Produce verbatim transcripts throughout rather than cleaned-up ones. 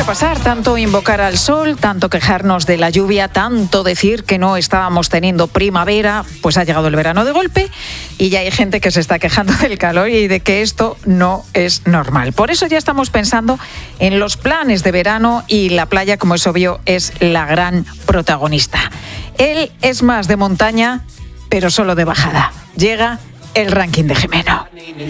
pasar, tanto invocar al sol, tanto quejarnos de la lluvia, tanto decir que no estábamos teniendo primavera, pues ha llegado el verano de golpe y ya hay gente que se está quejando del calor y de que esto no es normal. Por eso ya estamos pensando en los planes de verano y la playa, como es obvio, es la gran protagonista. Él es más de montaña, pero solo de bajada. Llega el ranking de Jimeno.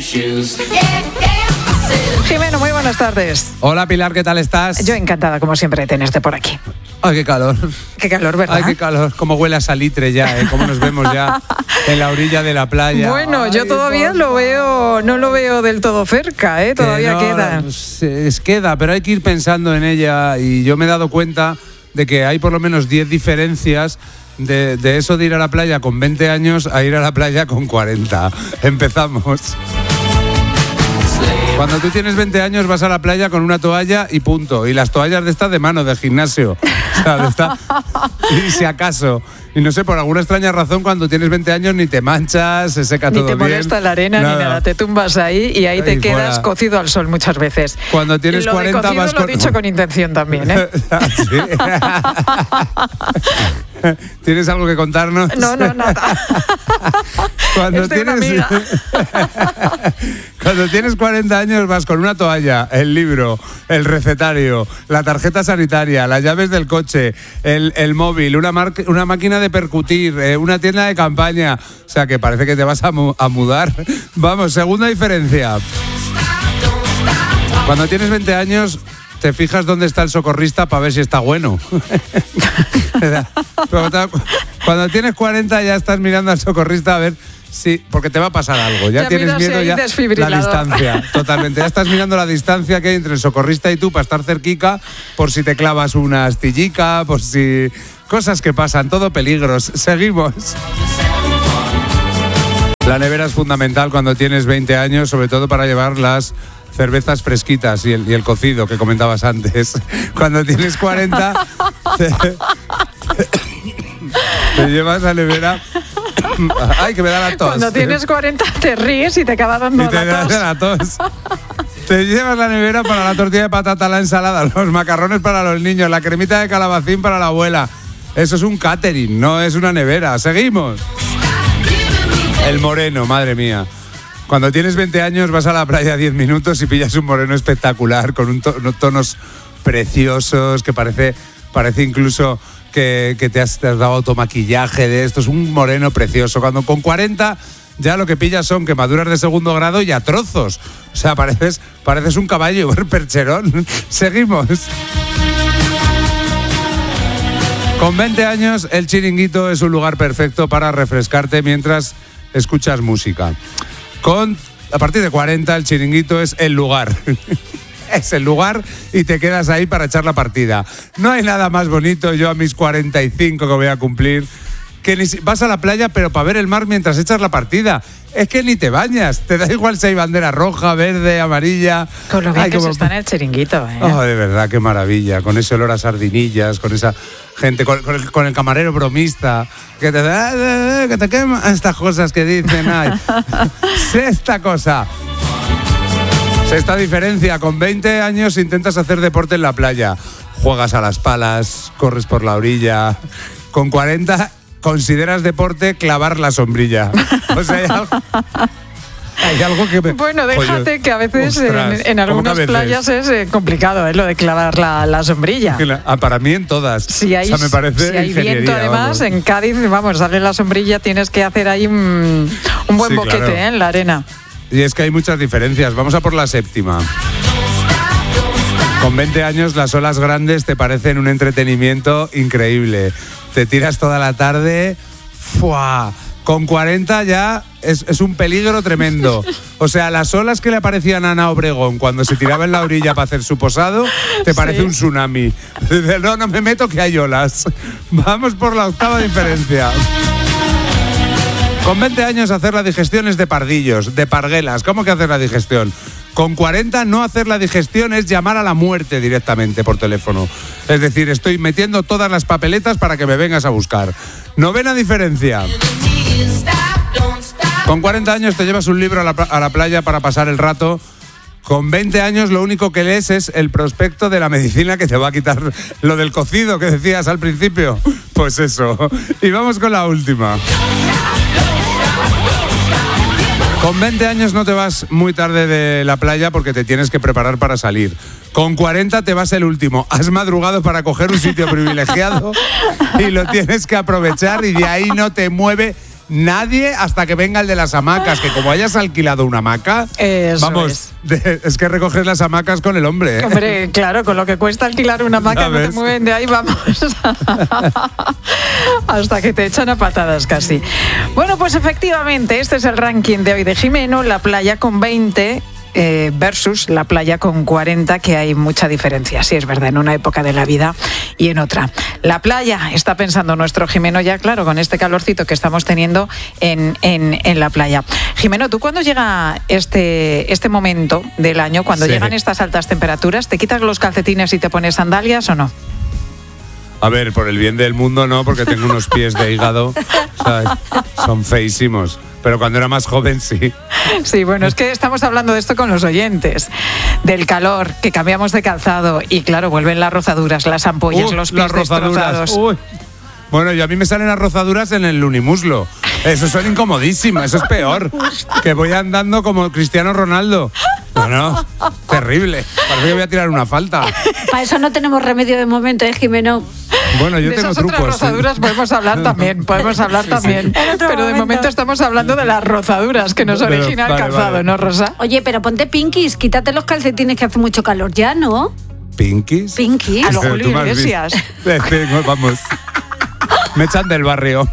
Jimeno, muy buenas tardes. Hola Pilar, ¿qué tal estás? Yo encantada, como siempre, de tenerte por aquí. Ay, qué calor. Qué calor, ¿verdad? Ay, qué calor. Cómo huele a salitre ya, ¿eh? Cómo nos vemos ya en la orilla de la playa. Bueno, Ay, yo todavía lo veo, no lo veo del todo cerca, ¿eh? Todavía no, queda. Es, queda, pero hay que ir pensando en ella y yo me he dado cuenta de que hay por lo menos diez diferencias de, de eso de ir a la playa con veinte años a ir a la playa con cuarenta. Empezamos. Cuando tú tienes veinte años vas a la playa con una toalla y punto. Y las toallas de estas de mano, de gimnasio. O sea, de esta, y si acaso. Y no sé, por alguna extraña razón, cuando tienes veinte años ni te manchas, se seca ni todo bien. Ni te molesta la arena nada. Ni nada. Te tumbas ahí y ahí te ahí quedas fuera. Cocido al sol muchas veces. Cuando tienes lo cuarenta de cocido vas lo con... he dicho con intención también, ¿eh? ¿Tienes algo que contarnos? No, no, nada. Cuando Estoy tienes Cuando tienes cuarenta años vas con una toalla, el libro, el recetario, la tarjeta sanitaria, las llaves del coche, el, el móvil, una, mar... una máquina de percutir, eh, una tienda de campaña. O sea, que parece que te vas a, mu- a mudar. Vamos, segunda diferencia. Cuando tienes veinte años, te fijas dónde está el socorrista para ver si está bueno. Cuando tienes cuarenta ya estás mirando al socorrista a ver si, porque te va a pasar algo. Ya, ya tienes miedo ya la distancia. Totalmente. Ya estás mirando la distancia que hay entre el socorrista y tú para estar cerquica, por si te clavas una astillica, por si... Cosas que pasan, todo peligros. Seguimos. La nevera es fundamental cuando tienes veinte años, sobre todo para llevar las cervezas fresquitas y el, y el cocido que comentabas antes. Cuando tienes cuarenta, te, te, te llevas la nevera. Ay, que me da la tos. Cuando tienes cuarenta te ríes y te acaba dando y te la tos. Da la tos. Te llevas la nevera para la tortilla de patata, la ensalada, los macarrones para los niños, la cremita de calabacín para la abuela. Eso es un catering, no es una nevera. Seguimos. El moreno, madre mía. Cuando tienes veinte años vas a la playa diez minutos y pillas un moreno espectacular con un to- unos tonos preciosos que parece, parece incluso que, que te, has, te has dado automaquillaje de esto. Es un moreno precioso. Cuando con cuarenta ya lo que pillas son quemaduras de segundo grado y a trozos. O sea, pareces, pareces un caballo percherón. Seguimos. Con veinte años, el Chiringuito es un lugar perfecto para refrescarte mientras escuchas música. Con, a partir de cuarenta, el Chiringuito es el lugar. Es el lugar y te quedas ahí para echar la partida. No hay nada más bonito, yo a mis cuarenta y cinco que voy a cumplir, que ni si, vas a la playa pero para ver el mar mientras echas la partida. Es que ni te bañas, te da igual si hay bandera roja, verde, amarilla. Con lo bien Ay, que como... se está en el Chiringuito, ¿eh? Oh, de verdad, qué maravilla, con ese olor a sardinillas, con esa gente, con, con, el, con el camarero bromista, que te da, que te quema, estas cosas que dicen, ay, sexta cosa. Sexta diferencia, con veinte años intentas hacer deporte en la playa, juegas a las palas, corres por la orilla. Con cuarenta consideras deporte clavar la sombrilla. O sea, hay algo, hay algo que me... Bueno, déjate Oye, que a veces ostras, en, en algunas veces? playas es eh, complicado, ¿eh? Lo de clavar la, la sombrilla. Ah, para mí en todas. Si hay, o sea, me parece si hay viento además, vamos. En Cádiz, vamos, sale la sombrilla, tienes que hacer ahí un, un buen sí, boquete, claro. ¿eh? En la arena. Y es que hay muchas diferencias. Vamos a por la séptima. Con veinte años las olas grandes te parecen un entretenimiento increíble. Te tiras toda la tarde. ¡Fua! Con cuarenta ya es, es un peligro tremendo. O sea, las olas que le aparecían a Ana Obregón cuando se tiraba en la orilla para hacer su posado, te parece sí. un tsunami. No, no me meto que hay olas. Vamos por la octava diferencia. Con veinte años hacer la digestión es de pardillos, de parguelas. ¿Cómo que hacer la digestión? Con cuarenta no hacer la digestión es llamar a la muerte directamente por teléfono. Es decir, estoy metiendo todas las papeletas para que me vengas a buscar. Novena diferencia. Con cuarenta años te llevas un libro a la, a la playa para pasar el rato Con veinte años lo único que lees es el prospecto de la medicina que te va a quitar lo del cocido que decías al principio. Pues eso. Y vamos con la última. Con veinte años no te vas muy tarde de la playa porque te tienes que preparar para salir. Con cuarenta te vas el último. Has madrugado para coger un sitio privilegiado y lo tienes que aprovechar y de ahí no te mueve nadie hasta que venga el de las hamacas, que como hayas alquilado una hamaca, Eso vamos, es. De, es que recoges las hamacas con el hombre, ¿eh? Hombre, claro, con lo que cuesta alquilar una hamaca no te mueven de ahí, vamos. Hasta que te echan a patadas casi. Bueno, pues efectivamente, este es el ranking de hoy de Jimeno, la playa con veinte eh, versus la playa con cuarenta, que hay mucha diferencia, sí es verdad, en una época de la vida y en otra. La playa, está pensando nuestro Jimeno ya, claro, con este calorcito que estamos teniendo en, en, en la playa. Jimeno, ¿tú cuando llega este, este momento del año, cuando sí. llegan estas altas temperaturas, te quitas los calcetines y te pones sandalias o no? A ver, por el bien del mundo no, porque tengo unos pies de hígado, o sea, son feísimos. Pero cuando era más joven, sí. Sí, bueno, es que estamos hablando de esto con los oyentes, del calor, que cambiamos de calzado y claro, vuelven las rozaduras, las ampollas, uh, los pies destrozados. Uy. Bueno, y a mí me salen las rozaduras en el unimuslo. Eso son incomodísimas, eso es peor. Que voy andando como Cristiano Ronaldo. No, no, terrible. Parece que voy a tirar una falta. Para eso no tenemos remedio de momento, ¿eh, Jimeno? Bueno, yo de tengo esas trucos. otras rozaduras ¿sí? podemos hablar también, podemos hablar sí, también. Sí. Pero momento. de momento estamos hablando de las rozaduras que nos pero, origina vale, el calzado, vale. ¿no, Rosa? Oye, pero ponte pinkies, quítate los calcetines que hace mucho calor ya, ¿no? ¿Pinkies? Pinkies. A lo Julio Iglesias. Vamos. Me echan del barrio.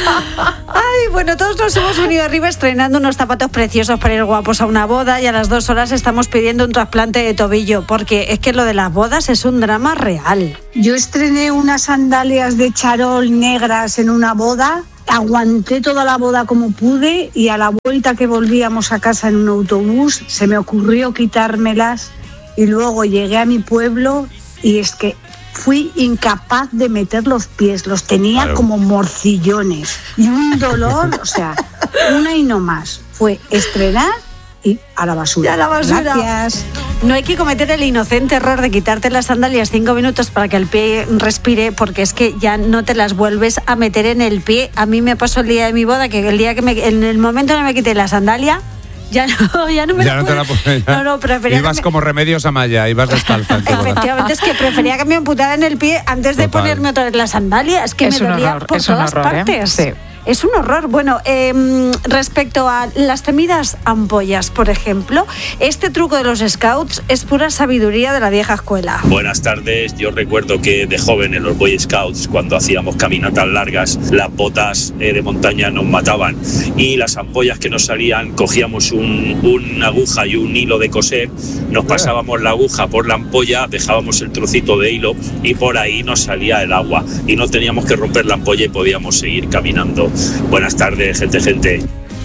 Ay, bueno, todos nos hemos venido arriba estrenando unos zapatos preciosos para ir guapos a una boda y a las dos horas estamos pidiendo un trasplante de tobillo, porque es que lo de las bodas es un drama real. Yo estrené unas sandalias de charol negras en una boda, aguanté toda la boda como pude y a la vuelta que volvíamos a casa en un autobús se me ocurrió quitármelas y luego llegué a mi pueblo y es que fui incapaz de meter los pies, los tenía claro. como morcillones y un dolor, o sea, una y no más. Fue estrenar y a la basura. A la basura. Gracias. No hay que cometer el inocente error de quitarte las sandalias cinco minutos para que el pie respire, porque es que ya no te las vuelves a meter en el pie. A mí me pasó el día de mi boda que el día que me, en el momento que me quité la sandalia, Ya no, ya no me ya la no te la puedo, No, no, prefería ibas me... como Remedios Amaya, ibas descalza. Efectivamente, es que prefería que me amputaran el pie antes de Total. ponerme otra vez la sandalia. Es que es me dolía horror, por es todas horror, partes. ¿eh? Sí. Es un horror. Bueno, eh, respecto a las temidas ampollas, por ejemplo, este truco de los scouts es pura sabiduría de la vieja escuela. Buenas tardes. Yo recuerdo que de joven en los Boy Scouts, cuando hacíamos caminatas largas, las botas eh, de montaña nos mataban y las ampollas que nos salían, cogíamos un, una aguja y un hilo de coser, nos pasábamos la aguja por la ampolla, dejábamos el trocito de hilo y por ahí nos salía el agua y no teníamos que romper la ampolla y podíamos seguir caminando. Buenas tardes, gente, gente.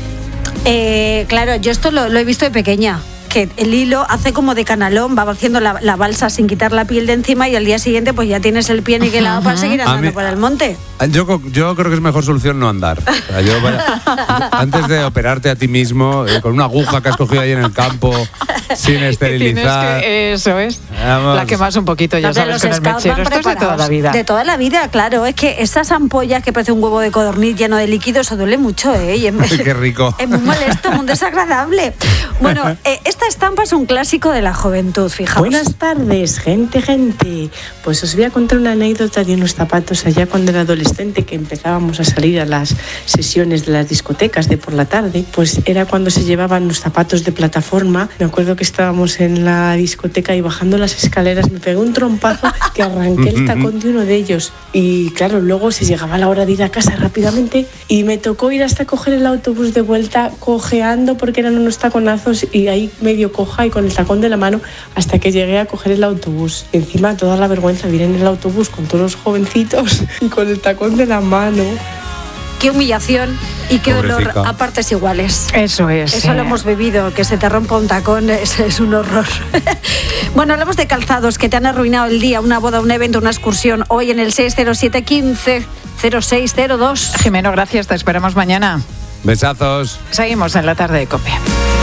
Eh, claro, yo esto lo, lo he visto de pequeña, que el hilo hace como de canalón, va haciendo la, la balsa sin quitar la piel de encima y al día siguiente pues ya tienes el pie niquelado para seguir andando mí, por el monte. Yo, yo creo que es mejor solución no andar. O sea, yo, vaya, antes de operarte a ti mismo, eh, con una aguja que has cogido ahí en el campo, sin esterilizar. Que, eso es. Vamos. La quemas un poquito, ya no, sabes, con el mechero. Esto es de toda la vida. De toda la vida, claro. Es que esas ampollas que parece un huevo de codorniz lleno de líquido, eso duele mucho, ¿eh? Y es, Ay, qué rico. Es muy molesto, muy desagradable. Bueno, eh, esta estampa es un clásico de la juventud, fijaos. Buenas tardes, gente, gente. Pues os voy a contar una anécdota de unos zapatos allá cuando era adolescente, que empezábamos a salir a las sesiones de las discotecas de por la tarde. Pues era cuando se llevaban los zapatos de plataforma. Me acuerdo que estábamos en la discoteca y bajando las escaleras me pegó un trompazo que arranqué el tacón de uno de ellos. Y claro, luego se llegaba la hora de ir a casa rápidamente y me tocó ir hasta coger el autobús de vuelta cojeando porque eran unos taconazos y ahí medio coja y con el tacón de la mano hasta que llegué a coger el autobús. Y encima toda la vergüenza de ir en el autobús con todos los jovencitos y con el tacón de la mano. Qué humillación y qué Pobrecita. dolor a partes iguales. Eso es. Eso sí. lo hemos vivido, que se te rompa un tacón es, es un horror. Bueno, hablamos de calzados que te han arruinado el día, una boda, un evento, una excursión. Hoy en el seis cero siete quince cero seis cero dos. Jimeno, gracias, te esperamos mañana. Besazos. Seguimos en la tarde de COPE.